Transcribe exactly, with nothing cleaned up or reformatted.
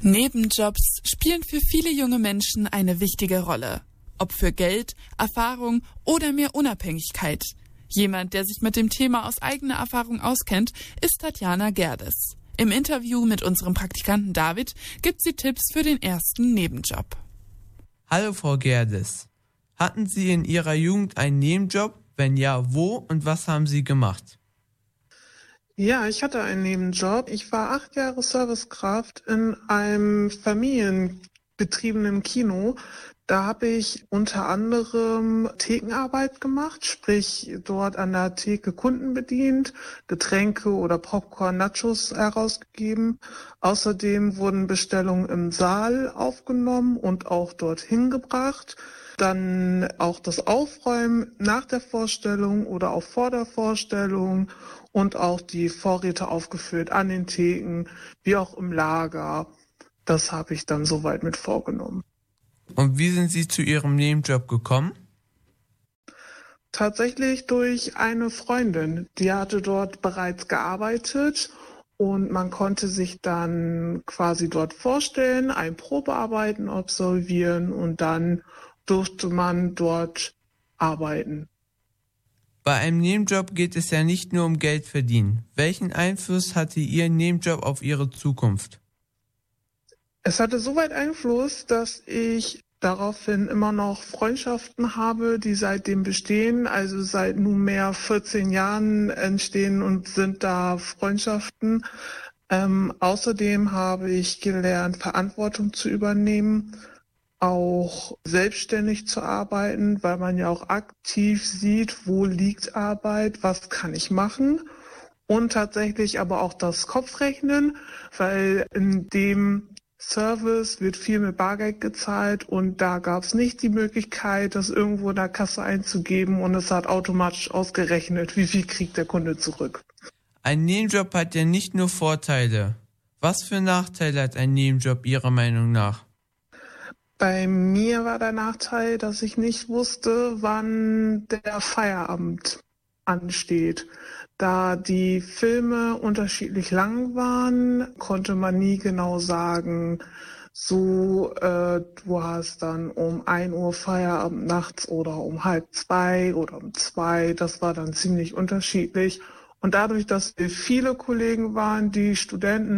Nebenjobs spielen für viele junge Menschen eine wichtige Rolle. Ob für Geld, Erfahrung oder mehr Unabhängigkeit. Jemand, der sich mit dem Thema aus eigener Erfahrung auskennt, ist Tatjana Gerdes. Im Interview mit unserem Praktikanten David gibt sie Tipps für den ersten Nebenjob. Hallo Frau Gerdes. Hatten Sie in Ihrer Jugend einen Nebenjob? Wenn ja, wo und was haben Sie gemacht? Ja, ich hatte einen Nebenjob. Ich war acht Jahre Servicekraft in einem familienbetriebenen Kino. Da habe ich unter anderem Thekenarbeit gemacht, sprich dort an der Theke Kunden bedient, Getränke oder Popcorn, Nachos herausgegeben. Außerdem wurden Bestellungen im Saal aufgenommen und auch dorthin gebracht. Dann auch das Aufräumen nach der Vorstellung oder auch vor der Vorstellung und auch die Vorräte aufgefüllt an den Theken, wie auch im Lager. Das habe ich dann soweit mit vorgenommen. Und wie sind Sie zu Ihrem Nebenjob gekommen? Tatsächlich durch eine Freundin, die hatte dort bereits gearbeitet und man konnte sich dann quasi dort vorstellen, ein Probearbeiten absolvieren und dann durfte man dort arbeiten. Bei einem Nebenjob geht es ja nicht nur um Geld verdienen. Welchen Einfluss hatte Ihr Nebenjob auf Ihre Zukunft? Es hatte soweit Einfluss, dass ich daraufhin immer noch Freundschaften habe, die seitdem bestehen. Also seit nunmehr vierzehn Jahren entstehen und sind da Freundschaften. Ähm, außerdem habe ich gelernt, Verantwortung zu übernehmen, auch selbstständig zu arbeiten, weil man ja auch aktiv sieht, wo liegt Arbeit, was kann ich machen. Und tatsächlich aber auch das Kopfrechnen, weil in dem Service wird viel mit Bargeld gezahlt und da gab es nicht die Möglichkeit, das irgendwo in der Kasse einzugeben und es hat automatisch ausgerechnet, wie viel kriegt der Kunde zurück. Ein Nebenjob hat ja nicht nur Vorteile. Was für Nachteile hat ein Nebenjob Ihrer Meinung nach? Bei mir war der Nachteil, dass ich nicht wusste, wann der Feierabend ansteht. Da die Filme unterschiedlich lang waren, konnte man nie genau sagen, so, äh, du hast dann um ein Uhr Feierabend nachts oder um halb zwei oder um zwei. Das war dann ziemlich unterschiedlich. Und dadurch, dass wir viele Kollegen waren, die Studenten